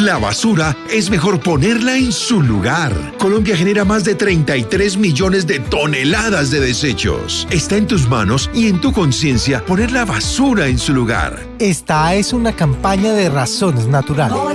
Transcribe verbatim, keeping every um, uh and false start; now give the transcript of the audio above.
La basura es mejor ponerla en su lugar. Colombia genera más de treinta y tres millones de toneladas de desechos. Está en tus manos y en tu conciencia poner la basura en su lugar. Esta es una campaña de Razones Naturales.